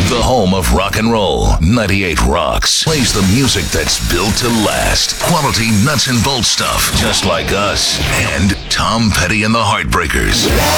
The home of rock and roll, 98 Rocks, plays the music that's built to last. Quality nuts and bolts stuff, just like us. And Tom Petty and the Heartbreakers.